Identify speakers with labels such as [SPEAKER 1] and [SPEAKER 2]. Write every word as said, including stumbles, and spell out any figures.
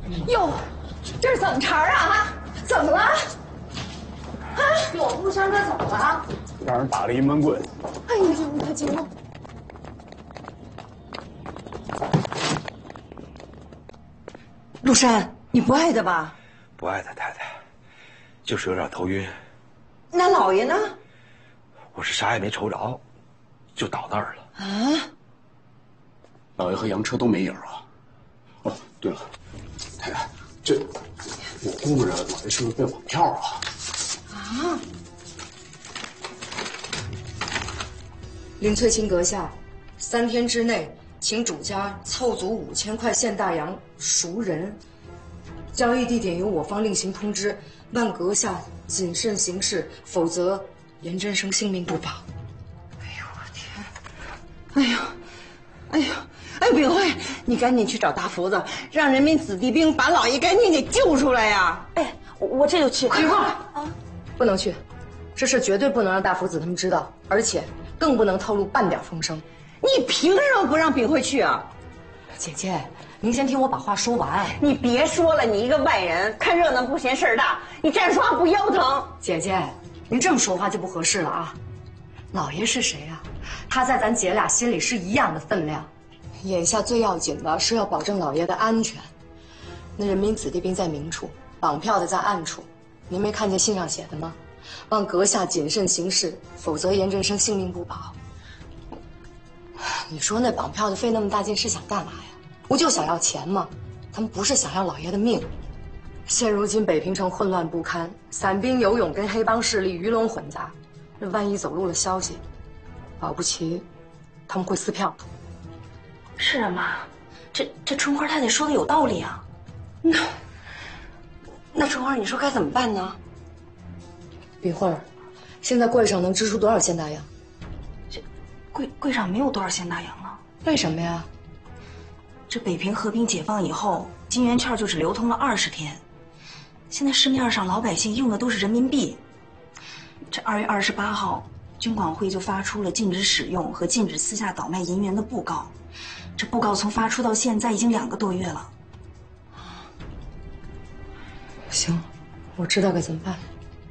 [SPEAKER 1] 哟，这是怎么茬啊？怎么了？啊！哟，陆山哥怎么了？
[SPEAKER 2] 让人打了一闷棍。
[SPEAKER 1] 哎呀，你可惊了！
[SPEAKER 3] 陆山，你不爱他吧？
[SPEAKER 4] 不爱他，太太，就是有点头晕。
[SPEAKER 3] 那老爷呢？
[SPEAKER 4] 我是啥也没瞅着，就倒那儿了。
[SPEAKER 3] 啊！
[SPEAKER 2] 老爷和杨车都没影啊。哦，对了，太太，这我估摸着老爷是不是被绑票啊？
[SPEAKER 3] 啊！
[SPEAKER 5] 林翠卿阁下，三天之内，请主家凑足五千块现大洋赎人。交易地点由我方另行通知，望阁下谨慎行事，否则严真生性命不保。
[SPEAKER 3] 哎呦我天！哎呦，哎呦，哎炳慧，你赶紧去找大福子，让人民子弟兵把老爷赶紧给救出来呀！
[SPEAKER 1] 哎，我我这就去。
[SPEAKER 5] 葵花啊，不能去，这事绝对不能让大福子他们知道，而且更不能透露半点风声。
[SPEAKER 3] 你凭什么不让炳慧去啊？
[SPEAKER 5] 姐姐，您先听我把话说完。
[SPEAKER 3] 你别说了，你一个外人，看热闹不嫌事儿大，你站着说话不腰疼？
[SPEAKER 5] 姐姐，您这么说话就不合适了啊！老爷是谁啊？他在咱姐俩心里是一样的分量。眼下最要紧的是要保证老爷的安全。那人民子弟兵在明处，绑票的在暗处。您没看见信上写的吗？望阁下谨慎行事，否则严振生性命不保。你说那绑票的费那么大劲是想干嘛呀？不就想要钱吗？他们不是想要老爷的命。现如今北平城混乱不堪，散兵游勇跟黑帮势力鱼龙混杂，这万一走漏了消息，保不齐他们会撕票。
[SPEAKER 1] 是啊，妈，这这春花太太说的有道理啊。
[SPEAKER 3] 那那春花，你说该怎么办呢？
[SPEAKER 5] 炳慧儿，现在柜上能支出多少现大洋？
[SPEAKER 1] 这柜柜上没有多少现大洋了。
[SPEAKER 5] 为什么呀？
[SPEAKER 1] 这北平和平解放以后，金圆券就只流通了二十天，现在市面上老百姓用的都是人民币。这二月二十八号，军管会就发出了禁止使用和禁止私下倒卖银元的布告。这布告从发出到现在已经两个多月了。
[SPEAKER 5] 行，我知道该怎么办。